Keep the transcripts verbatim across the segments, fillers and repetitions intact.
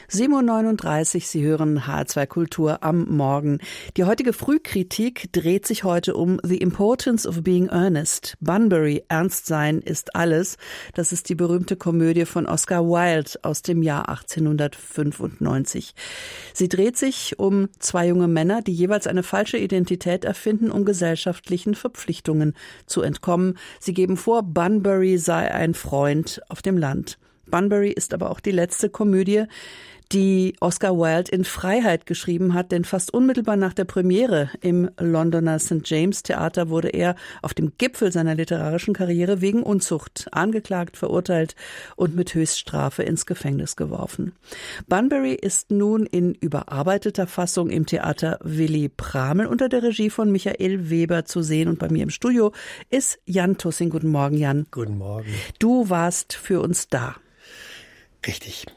sieben Uhr neununddreißig, Sie hören H R zwei Kultur am Morgen. Die heutige Frühkritik dreht sich heute um The Importance of Being Earnest. Bunbury, Ernst sein ist alles. Das ist die berühmte Komödie von Oscar Wilde aus dem Jahr achtzehnhundertfünfundneunzig. Sie dreht sich um zwei junge Männer, die jeweils eine falsche Identität erfinden, um gesellschaftlichen Verpflichtungen zu entkommen. Sie geben vor, Bunbury sei ein Freund auf dem Land. Bunbury ist aber auch die letzte Komödie, die Oscar Wilde in Freiheit geschrieben hat, denn fast unmittelbar nach der Premiere im Londoner Sankt James Theater wurde er auf dem Gipfel seiner literarischen Karriere wegen Unzucht angeklagt, verurteilt und mit Höchststrafe ins Gefängnis geworfen. Bunbury ist nun in überarbeiteter Fassung im Theater Willy Pramel unter der Regie von Michael Weber zu sehen, und bei mir im Studio ist Jan Tussing. Guten Morgen, Jan. Guten Morgen. Du warst für uns da. Richtig.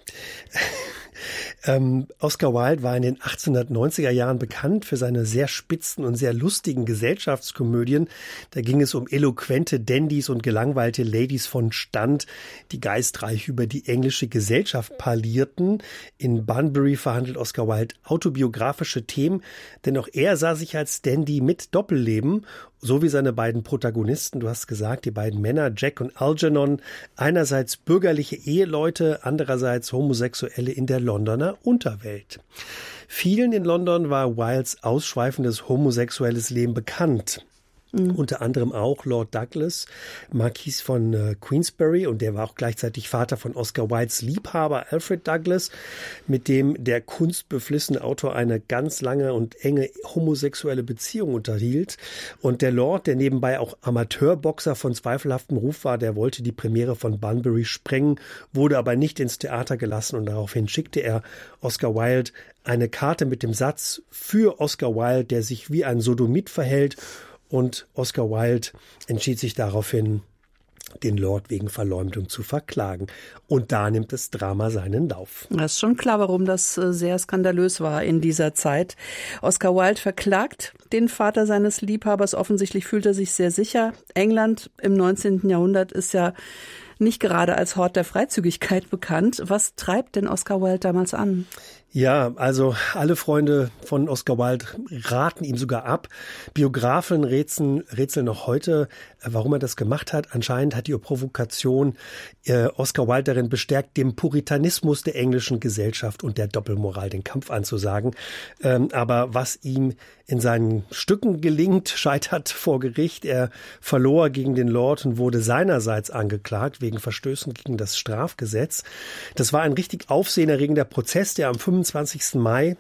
Ähm, Oscar Wilde war in den achtzehnhundertneunziger Jahren bekannt für seine sehr spitzen und sehr lustigen Gesellschaftskomödien. Da ging es um eloquente Dandys und gelangweilte Ladies von Stand, die geistreich über die englische Gesellschaft parlierten. In Bunbury verhandelt Oscar Wilde autobiografische Themen, denn auch er sah sich als Dandy mit Doppelleben, so wie seine beiden Protagonisten, du hast gesagt, die beiden Männer, Jack und Algernon, einerseits bürgerliche Eheleute, andererseits Homosexuelle in der Londoner Unterwelt. Vielen in London war Wildes ausschweifendes homosexuelles Leben bekannt. Mhm. Unter anderem auch Lord Douglas, Marquis von äh, Queensberry, und der war auch gleichzeitig Vater von Oscar Wildes Liebhaber Alfred Douglas, mit dem der kunstbeflissene Autor eine ganz lange und enge homosexuelle Beziehung unterhielt. Und der Lord, der nebenbei auch Amateurboxer von zweifelhaftem Ruf war, der wollte die Premiere von Bunbury sprengen, wurde aber nicht ins Theater gelassen, und daraufhin schickte er Oscar Wilde eine Karte mit dem Satz: für Oscar Wilde, der sich wie ein Sodomit verhält. Und Oscar Wilde entschied sich daraufhin, den Lord wegen Verleumdung zu verklagen. Und da nimmt das Drama seinen Lauf. Das ist schon klar, warum das sehr skandalös war in dieser Zeit. Oscar Wilde verklagt den Vater seines Liebhabers. Offensichtlich fühlt er sich sehr sicher. England im neunzehnten Jahrhundert ist ja nicht gerade als Hort der Freizügigkeit bekannt. Was treibt denn Oscar Wilde damals an? Ja, also alle Freunde von Oscar Wilde raten ihm sogar ab. Biografen rätseln, rätseln noch heute, warum er das gemacht hat. Anscheinend hat die Provokation äh, Oscar Wilde darin bestärkt, dem Puritanismus der englischen Gesellschaft und der Doppelmoral den Kampf anzusagen. Ähm, aber was ihm in seinen Stücken gelingt, scheitert vor Gericht. Er verlor gegen den Lord und wurde seinerseits angeklagt wegen Verstößen gegen das Strafgesetz. Das war ein richtig aufsehenerregender Prozess, der am fünfundzwanzigsten Mai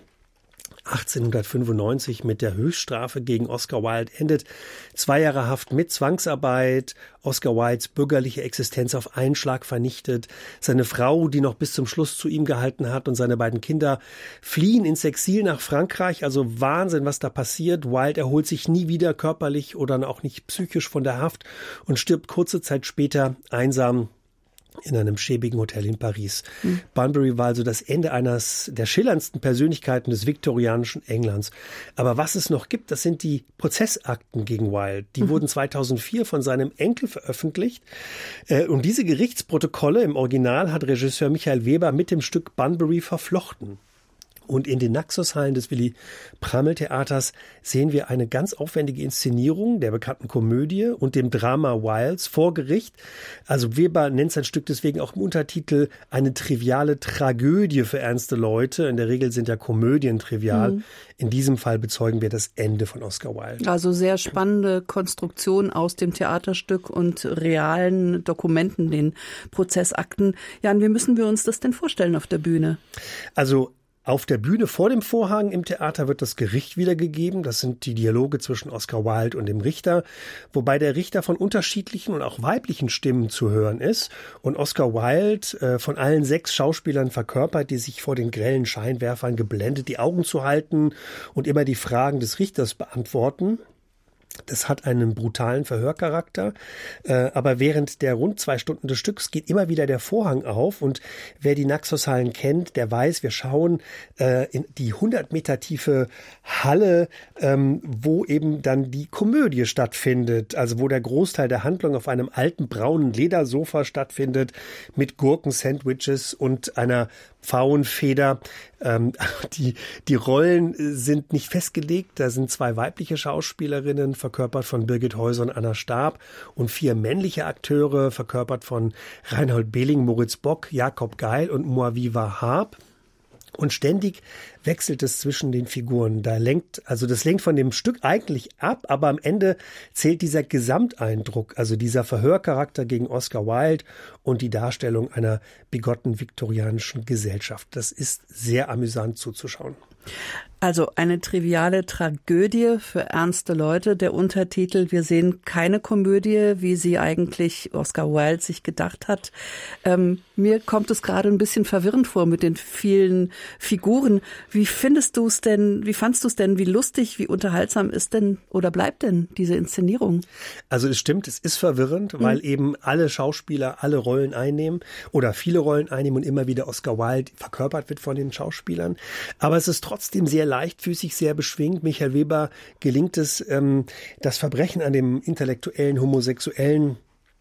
achtzehnhundertfünfundneunzig mit der Höchststrafe gegen Oscar Wilde endet. Zwei Jahre Haft mit Zwangsarbeit, Oscar Wildes bürgerliche Existenz auf einen Schlag vernichtet. Seine Frau, die noch bis zum Schluss zu ihm gehalten hat, und seine beiden Kinder fliehen ins Exil nach Frankreich. Also Wahnsinn, was da passiert. Wilde erholt sich nie wieder körperlich oder auch nicht psychisch von der Haft und stirbt kurze Zeit später einsam in einem schäbigen Hotel in Paris. Mhm. Bunbury war also das Ende eines der schillerndsten Persönlichkeiten des viktorianischen Englands. Aber was es noch gibt, das sind die Prozessakten gegen Wilde. Die mhm. wurden zweitausendvier von seinem Enkel veröffentlicht. Und diese Gerichtsprotokolle im Original hat Regisseur Michael Weber mit dem Stück Bunbury verflochten. Und in den Naxos-Hallen des Willy-Pramel-Theaters sehen wir eine ganz aufwendige Inszenierung der bekannten Komödie und dem Drama Wildes vor Gericht. Also Weber nennt sein Stück deswegen auch im Untertitel eine triviale Tragödie für ernste Leute. In der Regel sind ja Komödien trivial. Mhm. In diesem Fall bezeugen wir das Ende von Oscar Wilde. Also sehr spannende Konstruktion aus dem Theaterstück und realen Dokumenten, den Prozessakten. Jan, wie müssen wir uns das denn vorstellen auf der Bühne? Also auf der Bühne vor dem Vorhang im Theater wird das Gericht wiedergegeben. Das sind die Dialoge zwischen Oscar Wilde und dem Richter, wobei der Richter von unterschiedlichen und auch weiblichen Stimmen zu hören ist. Und Oscar Wilde äh, von allen sechs Schauspielern verkörpert, die sich vor den grellen Scheinwerfern geblendet die Augen zu halten und immer die Fragen des Richters beantworten. Das hat einen brutalen Verhörcharakter, äh, aber während der rund zwei Stunden des Stücks geht immer wieder der Vorhang auf und wer die Naxos-Hallen kennt, der weiß, wir schauen äh, in die hundert Meter tiefe Halle, ähm, wo eben dann die Komödie stattfindet, also wo der Großteil der Handlung auf einem alten braunen Ledersofa stattfindet mit Gurken-Sandwiches und einer Pfauenfeder. Ähm, die, die Rollen sind nicht festgelegt. Da sind zwei weibliche Schauspielerinnen, verkörpert von Birgit Häuser und Anna Staab, und vier männliche Akteure, verkörpert von Reinhold Behling, Moritz Bock, Jakob Geil und Moavi Wahab. Und ständig wechselt es zwischen den Figuren. Da lenkt, also das lenkt von dem Stück eigentlich ab, aber am Ende zählt dieser Gesamteindruck, also dieser Verhörcharakter gegen Oscar Wilde und die Darstellung einer bigotten viktorianischen Gesellschaft. Das ist sehr amüsant zuzuschauen. Also eine triviale Tragödie für ernste Leute. Der Untertitel: Wir sehen keine Komödie, wie sie eigentlich Oscar Wilde sich gedacht hat. Ähm, mir kommt es gerade ein bisschen verwirrend vor mit den vielen Figuren. Wie findest du es denn, wie fandst du es denn, wie lustig, wie unterhaltsam ist denn oder bleibt denn diese Inszenierung? Also es stimmt, es ist verwirrend, mhm. weil eben alle Schauspieler alle Rollen einnehmen oder viele Rollen einnehmen und immer wieder Oscar Wilde verkörpert wird von den Schauspielern. Aber es ist trotzdem sehr leichtfüßig, sehr beschwingt. Michael Weber gelingt es, ähm, das Verbrechen an dem intellektuellen Homosexuellen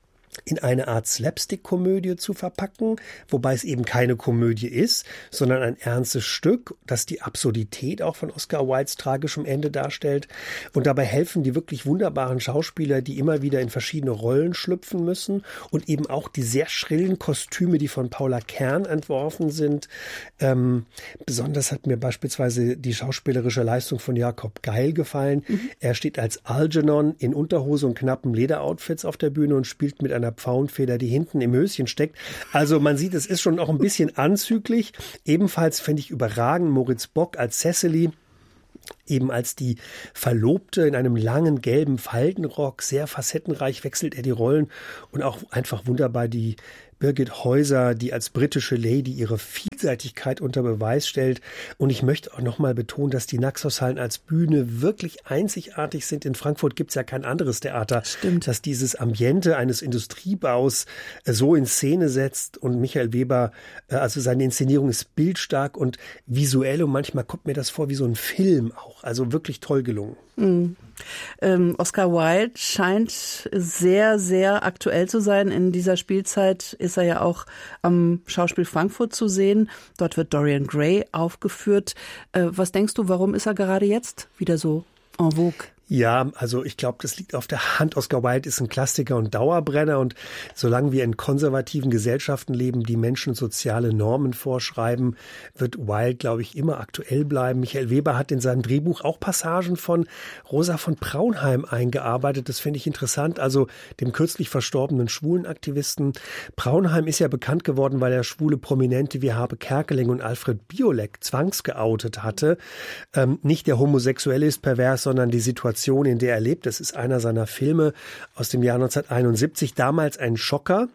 in eine Art Slapstick-Komödie zu verpacken, wobei es eben keine Komödie ist, sondern ein ernstes Stück, das die Absurdität auch von Oscar Wildes tragischem Ende darstellt. Und dabei helfen die wirklich wunderbaren Schauspieler, die immer wieder in verschiedene Rollen schlüpfen müssen, und eben auch die sehr schrillen Kostüme, die von Paula Kern entworfen sind. Ähm, besonders hat mir beispielsweise die schauspielerische Leistung von Jakob Geil gefallen. Mhm. Er steht als Algernon in Unterhose und knappen Lederoutfits auf der Bühne und spielt mit einer Pfauenfeder, die hinten im Höschen steckt. Also man sieht, es ist schon auch ein bisschen anzüglich. Ebenfalls finde ich überragend Moritz Bock als Cecily, eben als die Verlobte in einem langen gelben Faltenrock. Sehr facettenreich wechselt er die Rollen, und auch einfach wunderbar die Birgit Häuser, die als britische Lady ihre Vielseitigkeit unter Beweis stellt. Und ich möchte auch nochmal betonen, dass die Naxos-Hallen als Bühne wirklich einzigartig sind. In Frankfurt gibt es ja kein anderes Theater, Stimmt. das dieses Ambiente eines Industriebaus so in Szene setzt. Und Michael Weber, also seine Inszenierung ist bildstark und visuell, und manchmal kommt mir das vor wie so ein Film auch. Also wirklich toll gelungen. Mhm. Ähm, Oscar Wilde scheint sehr, sehr aktuell zu sein. In dieser Spielzeit ist er ja auch am Schauspiel Frankfurt zu sehen. Dort wird Dorian Gray aufgeführt. Äh, was denkst du, warum ist er gerade jetzt wieder so en vogue? Ja, also ich glaube, das liegt auf der Hand. Oscar Wilde ist ein Klassiker und Dauerbrenner, und solange wir in konservativen Gesellschaften leben, die Menschen soziale Normen vorschreiben, wird Wilde, glaube ich, immer aktuell bleiben. Michael Weber hat in seinem Drehbuch auch Passagen von Rosa von Praunheim eingearbeitet. Das finde ich interessant, also dem kürzlich verstorbenen Schwulenaktivisten. Praunheim ist ja bekannt geworden, weil er schwule Prominente wie Habe Kerkeling und Alfred Biolek zwangsgeoutet hatte. Ähm, nicht der Homosexuelle ist pervers, sondern die Situation, in der er lebt. Das ist einer seiner Filme aus dem Jahr neunzehnhunderteinundsiebzig, damals ein Schocker.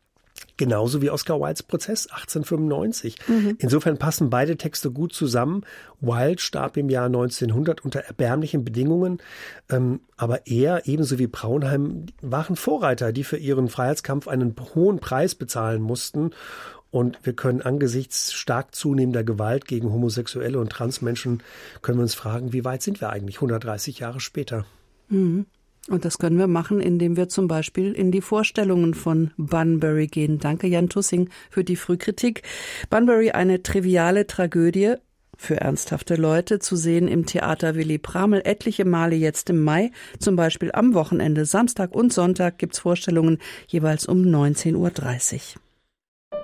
Genauso wie Oscar Wildes Prozess achtzehnhundertfünfundneunzig. Mhm. Insofern passen beide Texte gut zusammen. Wilde starb im Jahr neunzehnhundert unter erbärmlichen Bedingungen. Ähm, aber er, ebenso wie Praunheim, waren Vorreiter, die für ihren Freiheitskampf einen hohen Preis bezahlen mussten. Und wir können angesichts stark zunehmender Gewalt gegen Homosexuelle und Transmenschen, können wir uns fragen, wie weit sind wir eigentlich hundertdreißig Jahre später? Mhm. Und das können wir machen, indem wir zum Beispiel in die Vorstellungen von Bunbury gehen. Danke, Jan Tussing, für die Frühkritik. Bunbury, eine triviale Tragödie für ernsthafte Leute, zu sehen im Theater Willy Pramel etliche Male jetzt im Mai. Zum Beispiel am Wochenende, Samstag und Sonntag, gibt's Vorstellungen jeweils um neunzehn Uhr dreißig.